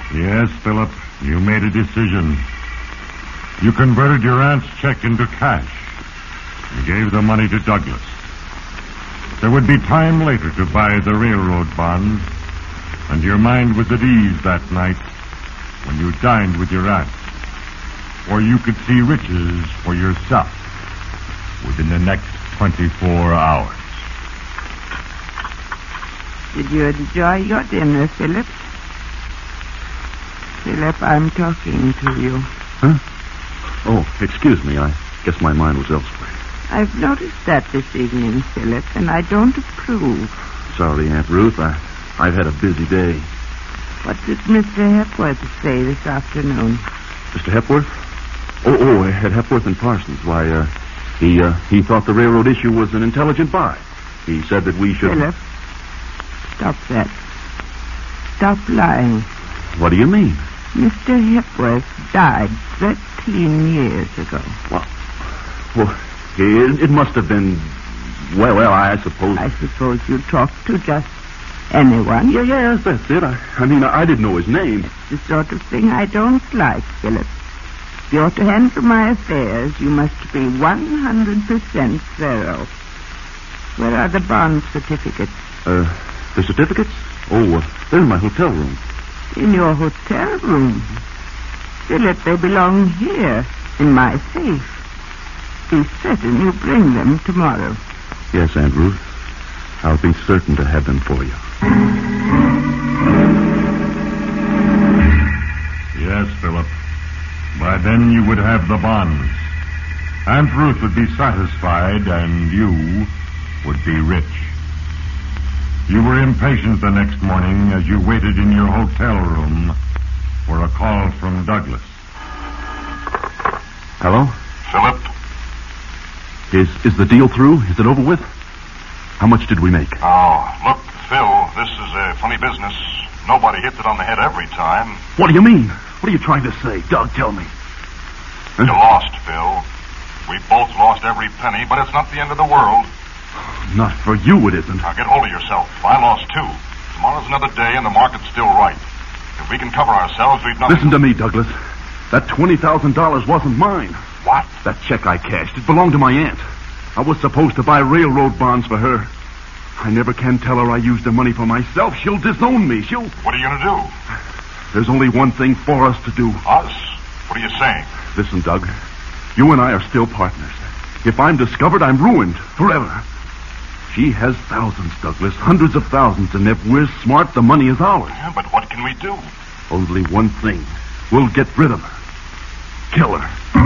Yes, Philip, you made a decision. You converted your aunt's check into cash and gave the money to Douglas. There would be time later to buy the railroad bonds, and your mind was at ease that night when you dined with your aunt. Or you could see riches for yourself within the next 24 hours. Did you enjoy your dinner, Philip? Philip, I'm talking to you. Huh? Oh, excuse me. I guess my mind was elsewhere. I've noticed that this evening, Philip, and I don't approve. Sorry, Aunt Ruth. I've had a busy day. What did Mr. Hepworth say this afternoon? Mr. Hepworth? Oh, at Hepworth and Parsons. Why, he thought the railroad issue was an intelligent buy. He said that we should... Philip, stop that. Stop lying. What do you mean? Mr. Hepworth died 13 years ago. Well, it must have been... Well, I suppose... I suppose you talked to just anyone. Yes, that's it. I didn't know his name. It's the sort of thing I don't like, Philip. If you're to handle my affairs, you must be 100% thorough. Where are the bond certificates? The certificates? Oh, they're in my hotel room. In your hotel room? Philip, they belong here, in my safe. Be certain you bring them tomorrow. Yes, Aunt Ruth. I'll be certain to have them for you. Yes, Philip. By then you would have the bonds. Aunt Ruth would be satisfied, and you would be rich. You were impatient the next morning as you waited in your hotel room for a call from Douglas. Hello? Philip? Is the deal through? Is it over with? How much did we make? Oh, look, Phil, this is a funny business. Nobody hits it on the head every time. What do you mean? What are you trying to say? Doug, tell me. You lost, Phil. We both lost every penny, but it's not the end of the world. Not for you, it isn't. Now, get hold of yourself. I lost, too. Tomorrow's another day, and the market's still right. If we can cover ourselves, we've nothing... Listen to me, Douglas. That $20,000 wasn't mine. What? That check I cashed, it belonged to my aunt. I was supposed to buy railroad bonds for her. I never can tell her I used the money for myself. She'll disown me. What are you going to do? There's only one thing for us to do. Us? What are you saying? Listen, Doug. You and I are still partners. If I'm discovered, I'm ruined forever. She has thousands, Douglas, hundreds of thousands, and if we're smart, the money is ours. Yeah, but what can we do? Only one thing. We'll get rid of her. Kill her.